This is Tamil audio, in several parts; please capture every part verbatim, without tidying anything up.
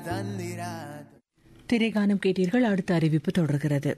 திரைகானம் கேட்டீர்கள். அடுத்த அறிவிப்பு தொடர்கிறது.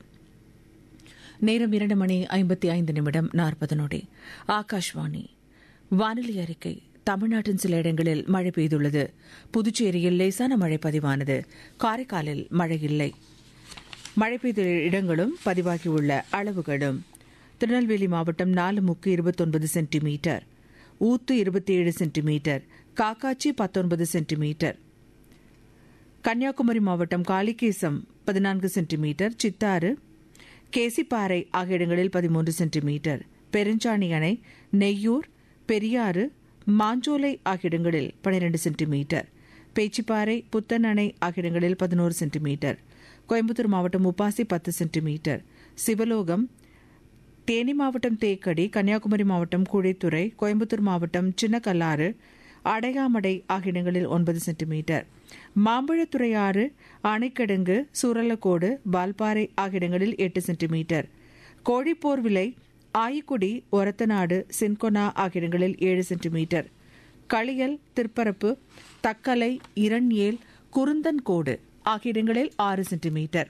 நேரம் இரண்டு மணி ஐம்பத்தி ஐந்து நிமிடம் நாற்பது நொடி. ஆகாஷ்வாணி வானிலை அறிக்கை. தமிழ்நாட்டின் சில இடங்களில் மழை பெய்துள்ளது. புதுச்சேரியில் லேசான மழை பதிவானது. காரைக்காலில் மழை இல்லை. மழை பெய்த இடங்களும் பதிவாகியுள்ள அளவுகளும்: திருநெல்வேலி மாவட்டம் நாலுமுக்கு இருபத்தொன்பது சென்டிமீட்டர், ஊத்து இருபத்தி ஏழு சென்டிமீட்டர், காக்காச்சி பத்தொன்பது சென்டிமீட்டர், கன்னியாகுமரி மாவட்டம் காளிகேசம் பதினான்கு சென்டிமீட்டர், சித்தாறு, கேசிப்பாறை ஆகிய இடங்களில் பதிமூன்று சென்டிமீட்டர், பெருஞ்சாணி அணை, நெய்யூர், பெரியாறு, மாஞ்சோலை ஆகிய இடங்களில் பனிரண்டு சென்டிமீட்டர், பேச்சிப்பாறை, புத்தன் அணை ஆகிய இடங்களில் பதினோரு சென்டிமீட்டர், கோயம்புத்தூர் மாவட்டம் உப்பாசி பத்து சென்டிமீட்டர், சிவலோகம், தேனி மாவட்டம் தேக்கடி, கன்னியாகுமரி மாவட்டம் குழித்துறை, கோயம்புத்தூர் மாவட்டம் சின்னக்கல்லாறு, அடையாமடை ஆகிய இடங்களில் ஒன்பது சென்டிமீட்டர், மாம்பழத்துறையாறு, அணைக்கடங்கு, சூரலக்கோடு, வால்பாறை ஆகிய இடங்களில் எட்டு சென்டிமீட்டர், கோழிப்போர் விலை, ஆயிக்குடி, ஒரத்தநாடு, சின்கொனா ஆகிய இடங்களில் ஏழு சென்டிமீட்டர், களியல், திருப்பரப்பு, தக்கலை, இரண்யேல், குருந்தன்கோடு ஆகிய இடங்களில் ஆறு சென்டிமீட்டர்,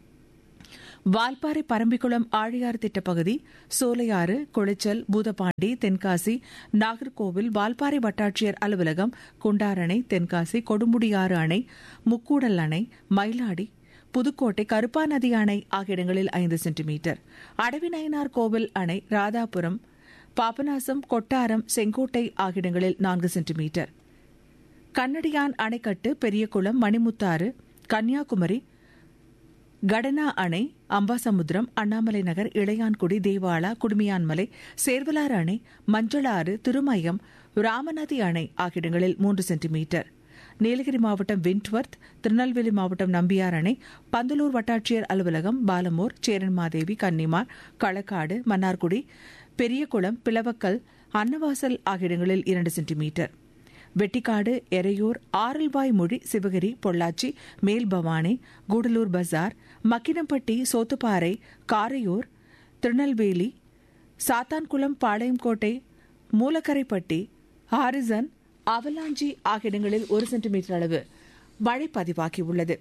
வால்பாறை, பரம்பிக்குளம், ஆழியாறு திட்டப்பகுதி, சோலையாறு, குளச்சல், பூதப்பாண்டி, தென்காசி, நாகர்கோவில், வால்பாறை வட்டாட்சியர் அலுவலகம், குண்டார் அணை, தென்காசி, கொடுமுடியாறு அணை, முக்கூடல் அணை, மயிலாடி, புதுக்கோட்டை, கருப்பாநதி அணை ஆகிய இடங்களில் ஐந்து சென்டிமீட்டர், அடவிநயினார் கோவில் அணை, ராதாபுரம், பாபநாசம், கொட்டாரம், செங்கோட்டை ஆகிய இடங்களில் நான்கு சென்டிமீட்டர், கண்ணடியான் அணைக்கட்டு, பெரியகுளம், மணிமுத்தாறு, கன்னியாகுமரி, கடனா அணை, அம்பாசமுத்திரம், அண்ணாமலை நகர், இளையான்குடி, தேவாலா, குடுமியான்மலை, சேர்வலாறு அணை, மஞ்சளாறு, திருமயம், ராமநதி அணை ஆகிய இடங்களில் மூன்று சென்டிமீட்டர், நீலகிரி மாவட்டம் விண்ட்வர்த், திருநெல்வேலி மாவட்டம் நம்பியார் அணை, பந்தலூர் வட்டாட்சியர் அலுவலகம், பாலமூர், சேரன்மாதேவி, கன்னிமார், களக்காடு, மன்னார்குடி, பெரியகுளம், பிளவக்கல், அன்னவாசல் ஆகிய இடங்களில் இரண்டு சென்டிமீட்டர், வெட்டிக்காடு, எரையூர், ஆரல்வாய்மொழி, சிவகிரி, பொள்ளாச்சி, மேல்பவானி, கூடலூர் பஜார், மக்கினம்பட்டி, சோத்துப்பாறை, காரையூர், திருநெல்வேலி, சாத்தான்குளம், பாளையங்கோட்டை, மூலக்கரைப்பட்டி, ஹாரிசன், அவலாஞ்சி ஆகிய இடங்களில் ஒரு சென்டிமீட்டர் அளவு மழை பதிவாகியுள்ளது.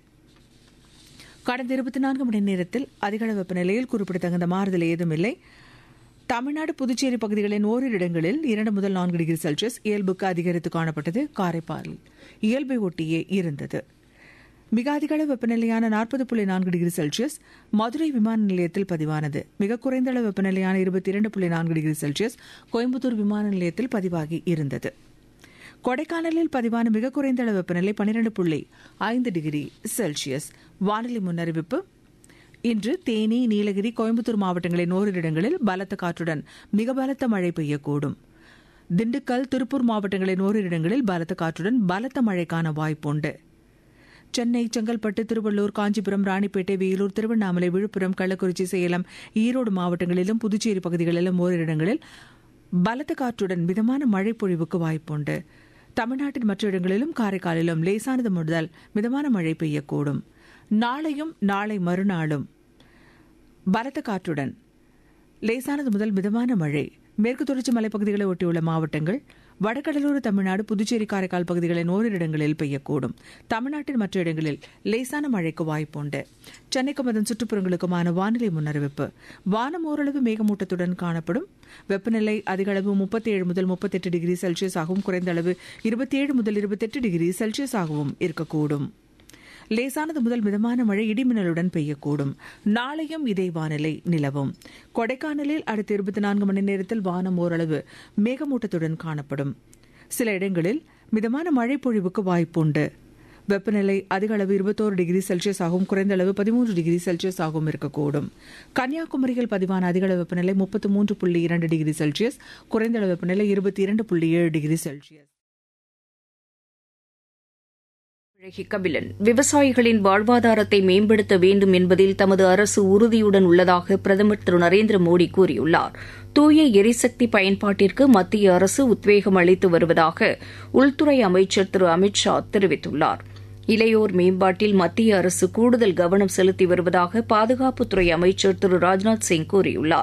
கடந்த இருபத்தி நான்கு மணி நேரத்தில் அதிகளவு வெப்பநிலையில் குறிப்பிடத்தகுந்த மாறுதல் ஏதும் இல்லை. தமிழ்நாடு, புதுச்சேரி பகுதிகளின் ஓரிரு இடங்களில் இரண்டு முதல் நான்கு டிகிரி செல்சியஸ் இயல்புக்கு அதிகரித்து காணப்பட்டது. காரைக்காலில் இயல்பை ஒட்டியே இருந்தது. மிக அதிகளவு வெப்பநிலையான நாற்பது புள்ளி நான்கு டிகிரி செல்சியஸ் மதுரை விமான நிலையத்தில் பதிவானது. மிக குறைந்த அளவு வெப்பநிலையான இருபத்தி இரண்டு புள்ளி நான்கு டிகிரி செல்சியஸ் கோயம்புத்தூர் விமான நிலையத்தில் பதிவாகி இருந்தது. கொடைக்கானலில் பதிவான மிக குறைந்த அளவு வெப்பநிலை பனிரண்டு புள்ளி ஐந்து டிகிரி செல்சியஸ். வானிலை முன்னறிவிப்பு: இன்று தேனி, நீலகிரி, கோயம்புத்தூர் மாவட்டங்களின் ஓரிரு இடங்களில் பலத்த காற்றுடன் மிக பலத்த மழை பெய்யக்கூடும். திண்டுக்கல், திருப்பூர் மாவட்டங்களின் ஓரிரு இடங்களில் பலத்த காற்றுடன் பலத்த மழைக்கான வாய்ப்புண்டு. சென்னை, செங்கல்பட்டு, திருவள்ளூர், காஞ்சிபுரம், ராணிப்பேட்டை, வேலூர், திருவண்ணாமலை, விழுப்புரம், கள்ளக்குறிச்சி, சேலம், ஈரோடு மாவட்டங்களிலும் புதுச்சேரி பகுதிகளிலும் ஓரிரு இடங்களில் பலத்த காற்றுடன் மிதமான மழை பொழிவுக்கு வாய்ப்புண்டு. தமிழ்நாட்டின் மற்ற இடங்களிலும் காரைக்காலிலும் லேசானது முதல் மிதமான மழை பெய்யக்கூடும். நாளையும் நாளை மறுநாளும் பலத்த காற்றுடன் லேசானது முதல் மிதமான மழை. மேற்கு தொடர்ச்சி மலைப்பகுதிகளை ஒட்டியுள்ள மாவட்டங்கள், வடகடலோர தமிழ்நாடு, புதுச்சேரி, காரைக்கால் பகுதிகளின் ஓரிரு இடங்களில் பெய்யக்கூடும். தமிழ்நாட்டின் மற்ற இடங்களில் லேசான மழைக்கு வாய்ப்புண்டு. சென்னைக்கும் அதன் சுற்றுப்புறங்களுக்குமான வானிலை முன்னறிவிப்பு: வானம் ஓரளவு மேகமூட்டத்துடன் காணப்படும். வெப்பநிலை அதிகளவு முப்பத்தி ஏழு முதல் முப்பத்தி எட்டு டிகிரி செல்சியஸ் ஆகவும் குறைந்த அளவு இருபத்தி ஏழு முதல் இருபத்தி எட்டு டிகிரி செல்சியஸ் ஆகவும் இருக்கக்கூடும். லேசானது முதல் மிதமான மழை இடிமின்னலுடன் பெய்யக்கூடும். நாளையும் இதே வானிலை நிலவும். கொடைக்கானலில் அடுத்த இருபத்தி நான்கு மணி நேரத்தில் வானம் ஓரளவு மேகமூட்டத்துடன் காணப்படும். சில இடங்களில் மிதமான மழை பொழிவுக்கு வாய்ப்புண்டு. வெப்பநிலை அதிக அளவு இருபத்தோரு டிகிரி செல்சியஸ் ஆகவும் குறைந்த அளவு பதிமூன்று டிகிரி செல்சியஸ் ஆகவும் இருக்கக்கூடும். கன்னியாகுமரியில் பதிவான அதிக அளவு வெப்பநிலை முப்பத்தி மூன்று புள்ளி இரண்டு டிகிரி செல்சியஸ், குறைந்த அளவு வெப்பநிலை இருபத்தி இரண்டு புள்ளி ஏழு டிகிரி செல்சியஸ். கபிலன் விவசாயிகளின் வாழ்வாதாரத்தை மேம்படுத்த வேண்டும் என்பதில் தமது அரசு உறுதியுடன் உள்ளதாக பிரதமர் திரு நரேந்திர மோடி கூறியுள்ளார். தூய எரிசக்தி பயன்பாட்டிற்கு மத்திய அரசு உத்வேகம் அளித்து வருவதாக உள்துறை அமைச்சர் திரு அமித் ஷா தெரிவித்துள்ளார். இளையோர் மேம்பாட்டில் மத்திய அரசு கூடுதல் கவனம் செலுத்தி வருவதாக பாதுகாப்புத்துறை அமைச்சர் திரு ராஜ்நாத் சிங் கூறியுள்ளார்.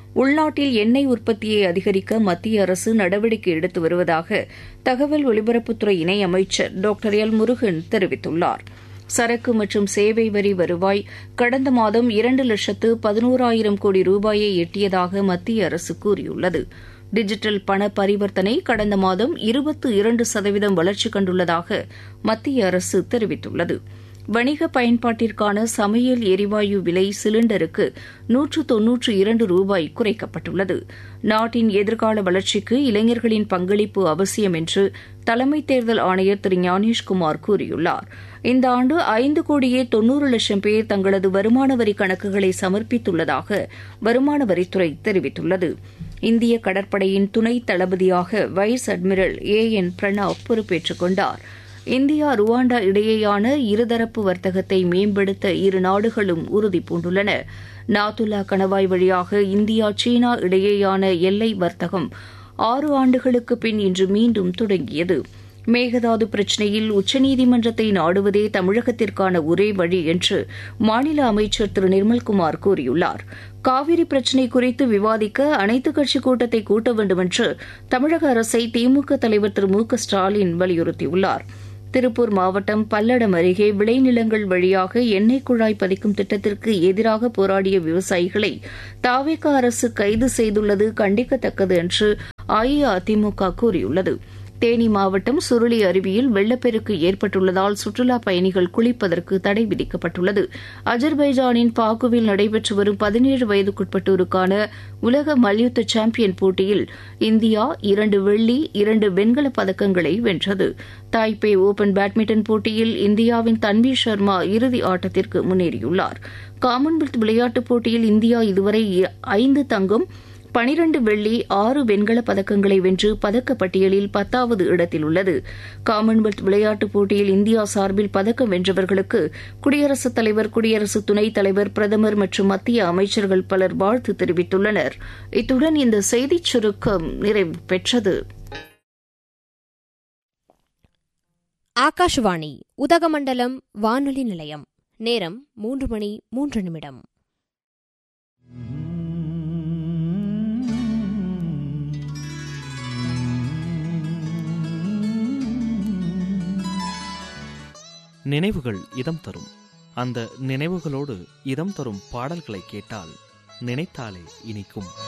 உள்நாட்டில் எண்ணெய் உற்பத்தியை அதிகரிக்க மத்திய அரசு நடவடிக்கை எடுத்து வருவதாக தகவல் ஒலிபரப்புத்துறை இணையமைச்சர் டாக்டர் எல் முருகன் தெரிவித்துள்ளார். சரக்கு மற்றும் சேவை வரி வருவாய் கடந்த மாதம் இரண்டு லட்சத்து பதினோராயிரம் கோடி ரூபாயை எட்டியதாக மத்திய அரசு கூறியுள்ளது. டிஜிட்டல் பண பரிவர்த்தனை கடந்த மாதம் இருபத்தி இரண்டு சதவீதம் வளர்ச்சி கண்டுள்ளதாக மத்திய அரசு தெரிவித்துள்ளது. வணிக பயன்பாட்டிற்கான சமையல் எரிவாயு விலை சிலிண்டருக்கு நூற்று தொன்னூற்று இரண்டு ரூபாய் குறைக்கப்பட்டுள்ளது. நாட்டின் எதிர்கால வளர்ச்சிக்கு இளைஞர்களின் பங்களிப்பு அவசியம் என்று தலைமை தேர்தல் ஆணையர் திரு ஞானேஷ்குமார் கூறியுள்ளார். இந்த ஆண்டு ஐந்து கோடியே தொன்னூறு லட்சம் பேர் தங்களது வருமான வரி கணக்குகளை சமர்ப்பித்துள்ளதாக வருமான வரித்துறை தெரிவித்துள்ளது. இந்திய கடற்படையின் துணை தளபதியாக வைஸ் அட்மிரல் ஏ என் பிரணாப் பொறுப்பேற்றுக் கொண்டார். இந்தியா ருவாண்டா இடையேயான இருதரப்பு வர்த்தகத்தை மேம்படுத்த இரு நாடுகளும் உறுதிபூண்டுள்ளன. நாத்துல்லா கணவாய் வழியாக இந்தியா சீனா இடையேயான எல்லை வர்த்தகம் ஆறு ஆண்டுகளுக்கு பின் இன்று மீண்டும் தொடங்கியது. மேகதாது பிரச்சினையில் உச்சநீதிமன்றத்தை நாடுவதே தமிழகத்திற்கான ஒரே வழி என்று மாநில அமைச்சர் திரு நிர்மல்குமார் கூறியுள்ளார். காவிரி பிரச்சினை குறித்து விவாதிக்க அனைத்துக் கட்சிக் கூட்டத்தை கூட்ட வேண்டுமென்று தமிழக அரசை திமுக தலைவர் திரு மு க ஸ்டாலின் வலியுறுத்தியுள்ளார். திருப்பூர் மாவட்டம் பல்லடம் அருகே விளைநிலங்கள் வழியாக எண்ணெய் குழாய் பதிக்கும் திட்டத்திற்கு எதிராக போராடிய விவசாயிகளை தாவேக அரசு கைது செய்துள்ளது கண்டிக்கத்தக்கது என்று அஇஅதிமுக கூறியுள்ளது. தேனி மாவட்டம் சுருளி அருவியில் வெள்ளப்பெருக்கு ஏற்பட்டுள்ளதால் சுற்றுலாப் பயணிகள் குளிப்பதற்கு தடை விதிக்கப்பட்டுள்ளது. அஜர்பைஜானின் பாக்குவில் நடைபெற்று வரும் பதினேழு வயதுக்குட்பட்டோருக்கான உலக மல்யுத்த சாம்பியன் போட்டியில் இந்தியா இரண்டு வெள்ளி இரண்டு வெண்கலப் பதக்கங்களை வென்றது. தாய்பே ஓபன் பேட்மிண்டன் போட்டியில் இந்தியாவின் தன்வி சர்மா இறுதி ஆட்டத்திற்கு முன்னேறியுள்ளார். காமன்வெல்த் விளையாட்டுப் போட்டியில் இந்தியா இதுவரை ஐந்து தங்கம் பனிரண்டு வெள்ளி ஆறு வெண்கலப் பதக்கங்களை வென்று பதக்கப்பட்டியலில் பத்தாவது இடத்தில் உள்ளது. காமன்வெல்த் விளையாட்டுப் போட்டியில் இந்தியா சார்பில் பதக்கம் வென்றவர்களுக்கு குடியரசுத் தலைவர், குடியரசு துணைத் தலைவர், பிரதமர் மற்றும் மத்திய அமைச்சர்கள் பலர் வாழ்த்து தெரிவித்துள்ளனர். இத்துடன் இந்த செய்திச் சுருக்கம் நிறைவு பெற்றது. ஆகாஷ்வாணி உதகமண்டலம் வானொலி நிலையம். நேரம் மூன்று மணி மூன்று நிமிடம். நினைவுகள் இதம் தரும். அந்த நினைவுகளோடு இதம் தரும் பாடல்களை கேட்டால் நினைத்தாலே இனிக்கும்.